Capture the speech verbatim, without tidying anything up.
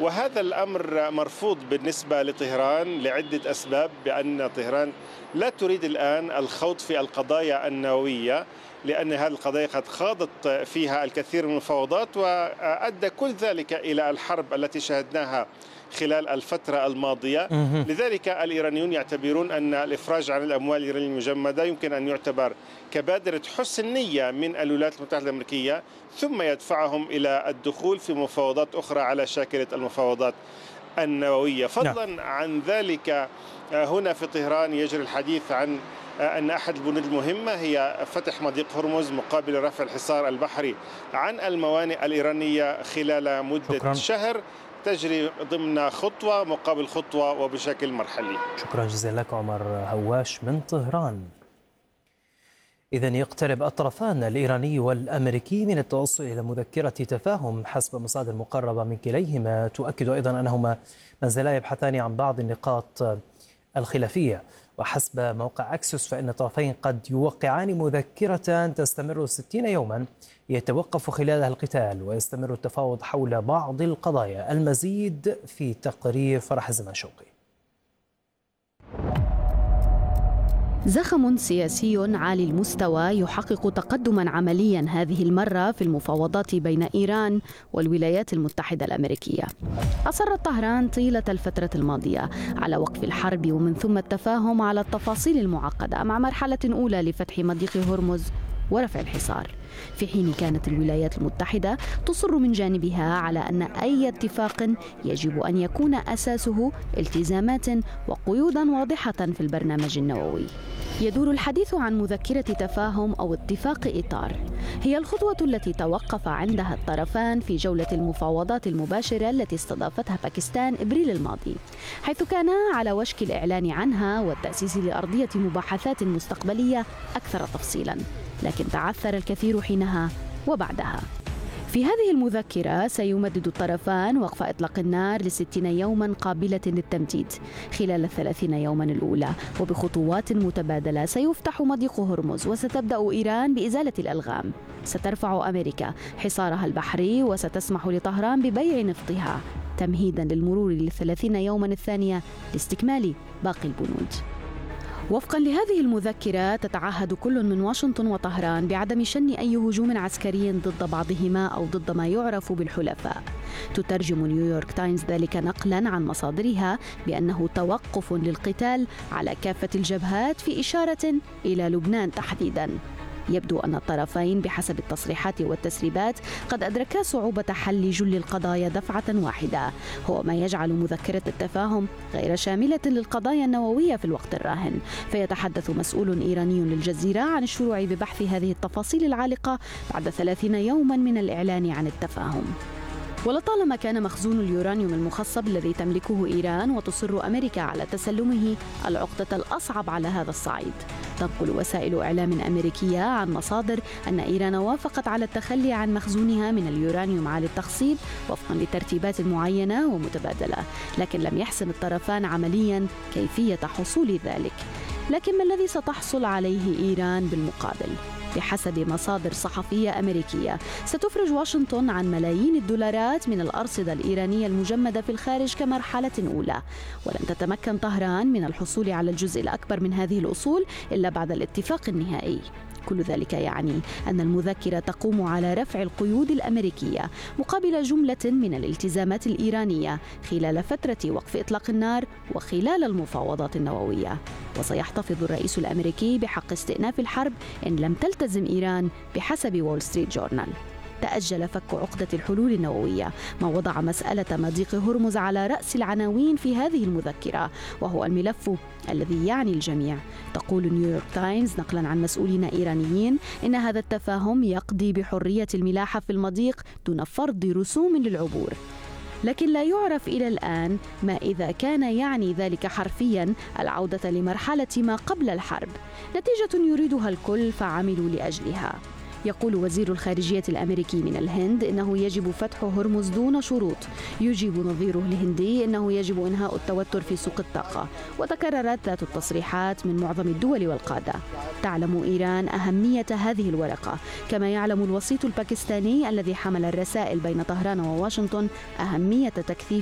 وهذا الأمر مرفوض بالنسبة لطهران لعدة أسباب، بأن طهران لا تريد الآن الخوض في القضايا النووية، لأن هذه القضايا قد خاضت فيها الكثير من المفاوضات، وأدى كل ذلك إلى الحرب التي شاهدناها خلال الفترة الماضية. لذلك الإيرانيون يعتبرون أن الإفراج عن الأموال الإيرانية المجمدة يمكن أن يعتبر كبادرة حسن نية من الولايات المتحدة الأمريكية، ثم يدفعهم إلى الدخول في مفاوضات أخرى على شاكلة المفاوضات النووية. فضلا عن ذلك، هنا في طهران يجري الحديث عن أن أحد البنود المهمة هي فتح مضيق هرمز مقابل رفع الحصار البحري عن الموانئ الإيرانية خلال مدة شكرا. شهر، تجري ضمن خطوة مقابل خطوة وبشكل مرحلي. شكرا جزيلا لك عمر هواش من طهران. إذن يقترب الطرفان الإيراني والأمريكي من التوصل إلى مذكرة تفاهم حسب مصادر مقربة من كليهما، تؤكد أيضا أنهما ما زالا يبحثان عن بعض النقاط الخلافية. وحسب موقع أكسوس فإن الطرفين قد يوقعان مذكرة تستمر ستين يوما يتوقف خلالها القتال ويستمر التفاوض حول بعض القضايا. المزيد في تقرير فرح الزماشوقي. زخم سياسي عالي المستوى يحقق تقدما عمليا هذه المرة في المفاوضات بين إيران والولايات المتحدة الأمريكية. أصرت طهران طيلة الفترة الماضية على وقف الحرب ومن ثم التفاهم على التفاصيل المعقدة مع مرحلة أولى لفتح مضيق هرمز ورفع الحصار، في حين كانت الولايات المتحدة تصر من جانبها على أن أي اتفاق يجب أن يكون أساسه التزامات وقيودا واضحة في البرنامج النووي. يدور الحديث عن مذكرة تفاهم أو اتفاق إطار، هي الخطوة التي توقف عندها الطرفان في جولة المفاوضات المباشرة التي استضافتها باكستان إبريل الماضي، حيث كانا على وشك الإعلان عنها والتأسيس لأرضية مباحثات مستقبلية أكثر تفصيلا، لكن تعثر الكثير حينها وبعدها. في هذه المذكرة سيمدد الطرفان وقف إطلاق النار لستين يوما قابلة للتمديد خلال الثلاثين يوما الأولى، وبخطوات متبادلة سيفتح مضيق هرمز وستبدأ إيران بإزالة الألغام. سترفع أمريكا حصارها البحري وستسمح لطهران ببيع نفطها تمهيدا للمرور للثلاثين يوما الثانية لاستكمال باقي البنود. وفقا لهذه المذكرة تتعهد كل من واشنطن وطهران بعدم شن أي هجوم عسكري ضد بعضهما أو ضد ما يعرف بالحلفاء. تترجم نيويورك تايمز ذلك نقلا عن مصادرها بأنه توقف للقتال على كافة الجبهات، في إشارة إلى لبنان تحديدا. يبدو أن الطرفين بحسب التصريحات والتسريبات قد أدركا صعوبة حل جل القضايا دفعة واحدة، هو ما يجعل مذكرة التفاهم غير شاملة للقضايا النووية في الوقت الراهن. فيتحدث مسؤول إيراني للجزيرة عن الشروع ببحث هذه التفاصيل العالقة بعد ثلاثين يوما من الإعلان عن التفاهم. ولطالما كان مخزون اليورانيوم المخصب الذي تملكه إيران وتصر أمريكا على تسلمه العقدة الأصعب على هذا الصعيد. تنقل وسائل إعلام أمريكية عن مصادر أن إيران وافقت على التخلي عن مخزونها من اليورانيوم عالي التخصيب وفقا لترتيبات معينة ومتبادلة، لكن لم يحسم الطرفان عمليا كيفية حصول ذلك. لكن ما الذي ستحصل عليه إيران بالمقابل؟ بحسب مصادر صحفية أمريكية ستفرج واشنطن عن ملايين الدولارات من الأرصدة الإيرانية المجمدة في الخارج كمرحلة أولى، ولن تتمكن طهران من الحصول على الجزء الأكبر من هذه الأصول إلا بعد الاتفاق النهائي. كل ذلك يعني أن المذكرة تقوم على رفع القيود الأمريكية مقابل جملة من الالتزامات الإيرانية خلال فترة وقف إطلاق النار وخلال المفاوضات النووية. وسيحتفظ الرئيس الأمريكي بحق استئناف الحرب إن لم تلتزم إيران بحسب وول ستريت جورنال. تأجل فك عقدة الحلول النووية، ما وضع مسألة مضيق هرمز على رأس العناوين في هذه المذكرة، وهو الملف الذي يعني الجميع. تقول نيويورك تايمز نقلا عن مسؤولين إيرانيين إن هذا التفاهم يقضي بحرية الملاحة في المضيق دون فرض رسوم للعبور، لكن لا يعرف إلى الآن ما إذا كان يعني ذلك حرفيا العودة لمرحلة ما قبل الحرب، نتيجة يريدها الكل فعملوا لأجلها. يقول وزير الخارجية الأمريكي من الهند إنه يجب فتح هرمز دون شروط، يجيب نظيره الهندي إنه يجب إنهاء التوتر في سوق الطاقة. وتكررت ذات التصريحات من معظم الدول والقادة. تعلم إيران أهمية هذه الورقة، كما يعلم الوسيط الباكستاني الذي حمل الرسائل بين طهران وواشنطن أهمية تكثيف